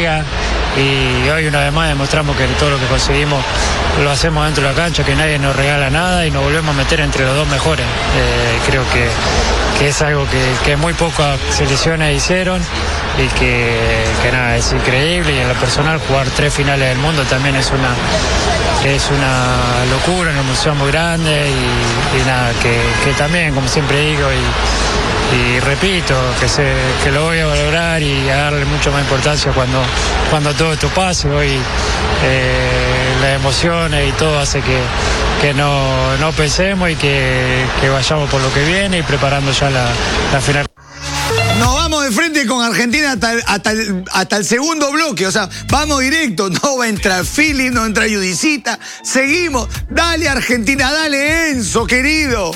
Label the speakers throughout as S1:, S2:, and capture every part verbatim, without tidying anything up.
S1: liga. Y hoy una vez más demostramos que todo lo que conseguimos lo hacemos dentro de la cancha, que nadie nos regala nada y nos volvemos a meter entre los dos mejores. Eh, creo que, que es algo que, que muy pocas selecciones hicieron y que, que nada, es increíble. Y en lo personal jugar tres finales del mundo también es una, es una locura, una emoción muy grande y, y nada, que, que también, como siempre digo, y, y repito, que, se, que lo voy a valorar y a darle mucho más importancia cuando, cuando todo esto pase. Hoy eh, las emociones y todo hace que, que no, no pensemos y que, que vayamos por lo que viene y preparando ya la, la final.
S2: Nos vamos de frente con Argentina hasta, hasta, el, hasta el segundo bloque, o sea, vamos directo, no va a entrar Philly, no entra Judicita, seguimos, dale Argentina, dale Enzo, querido.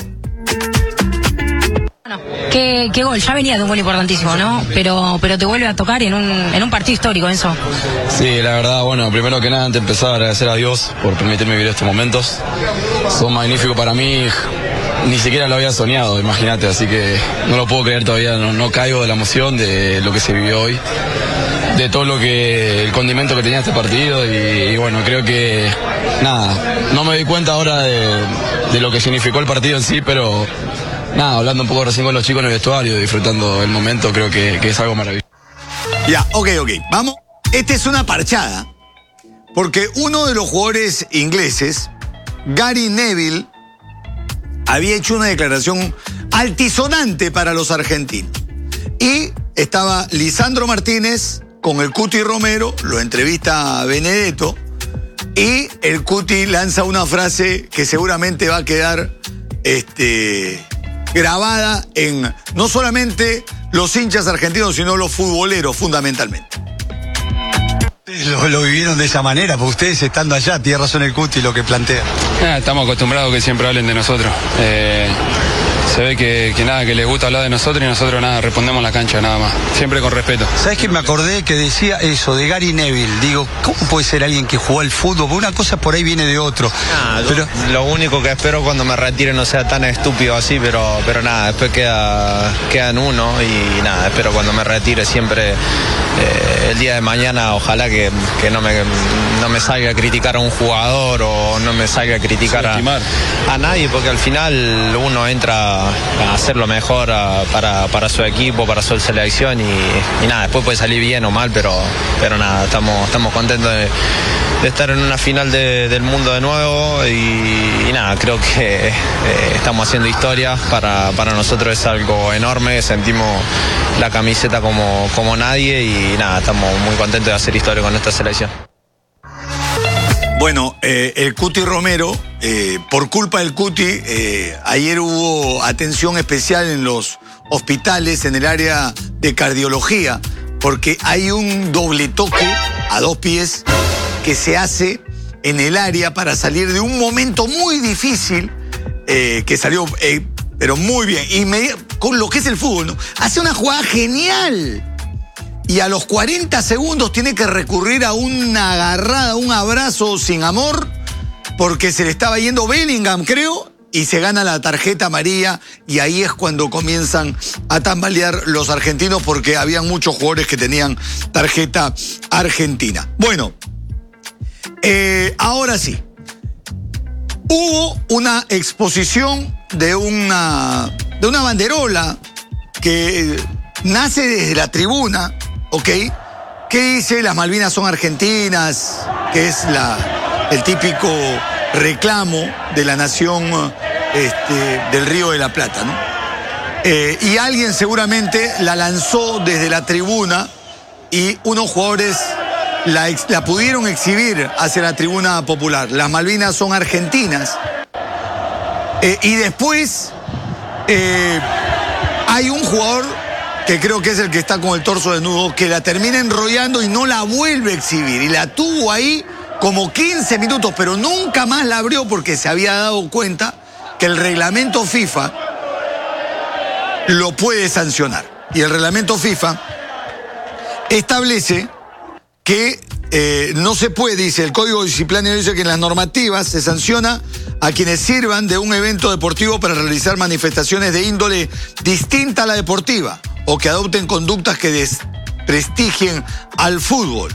S3: Bueno, qué, qué gol, ya venía de un gol importantísimo, ¿no? Pero, pero te vuelve a tocar en un, en un partido histórico, Enzo.
S4: Sí, la verdad, bueno, primero que nada, antes de empezar, agradecer a Dios por permitirme vivir estos momentos. Son magníficos para mí, ni siquiera lo había soñado, imagínate, así que no lo puedo creer todavía, no, no caigo de la emoción de lo que se vivió hoy, de todo lo que, el condimento que tenía este partido y, y bueno, creo que, nada, no me di cuenta ahora de, de lo que significó el partido en sí, pero... Nada, hablando un poco recién con los chicos en el vestuario, disfrutando el momento, creo que, que es algo maravilloso.
S2: Ya, ok, ok, vamos. Esta es una parchada, porque uno de los jugadores ingleses, Gary Neville, había hecho una declaración altisonante para los argentinos. Y estaba Lisandro Martínez con el Cuti Romero, lo entrevista a Benedetto, y el Cuti lanza una frase que seguramente va a quedar... este grabada en no solamente los hinchas argentinos, sino los futboleros fundamentalmente.
S5: Lo, lo vivieron de esa manera, porque ustedes estando allá, tiene razón el Cuti lo que plantea.
S6: Ah, estamos acostumbrados a que siempre hablen de nosotros. Eh, se ve que, que nada, que les gusta hablar de nosotros y nosotros nada, respondemos en la cancha nada más, siempre con respeto.
S5: ¿Sabes qué? Me acordé que decía eso de Gary Neville. Digo, ¿cómo puede ser alguien que jugó al fútbol? Porque una cosa por ahí viene de otro.
S7: Nah,
S5: pero...
S7: Lo único que espero cuando me retire no sea tan estúpido así, pero, pero nada, después queda, queda en uno y nada, espero cuando me retire siempre eh, el día de mañana, ojalá que, que no, me, no me salga a criticar a un jugador o no me salga a criticar a, a nadie, porque al final uno entra a hacer lo mejor a, para, para su equipo, para su selección y, y nada, después puede salir bien o mal, pero, pero nada, estamos, estamos contentos de, de estar en una final de, del mundo de nuevo y, y nada, creo que eh, estamos haciendo historia, para, para nosotros es algo enorme, sentimos la camiseta como, como nadie y nada, estamos muy contentos de hacer historia con esta selección.
S2: Bueno, eh, el Cuti Romero, eh, por culpa del Cuti, eh, ayer hubo atención especial en los hospitales, en el área de cardiología, porque hay un doble toque a dos pies que se hace en el área para salir de un momento muy difícil, eh, que salió, eh, pero muy bien, y con lo que es el fútbol, ¿no? Hace una jugada genial. Y a los cuarenta segundos tiene que recurrir a una agarrada, un abrazo sin amor, porque se le estaba yendo Bellingham, creo, y se gana la tarjeta amarilla, y ahí es cuando comienzan a tambalear los argentinos, porque habían muchos jugadores que tenían tarjeta argentina. Bueno, eh, ahora sí. Hubo una exposición de una, de una banderola que nace desde la tribuna, ¿ok? ¿Qué dice? Las Malvinas son argentinas, que es la, el típico reclamo de la nación este, del Río de la Plata, ¿no? Eh, y alguien seguramente la lanzó desde la tribuna y unos jugadores la, la pudieron exhibir hacia la tribuna popular. Las Malvinas son argentinas. Eh, y después eh, hay un jugador que creo que es el que está con el torso desnudo, que la termina enrollando y no la vuelve a exhibir. Y la tuvo ahí como quince minutos, pero nunca más la abrió porque se había dado cuenta que el reglamento FIFA lo puede sancionar. Y el reglamento FIFA establece que eh, no se puede, dice, el Código Disciplinario dice que en las normativas se sanciona a quienes sirvan de un evento deportivo para realizar manifestaciones de índole distinta a la deportiva o que adopten conductas que desprestigien al fútbol.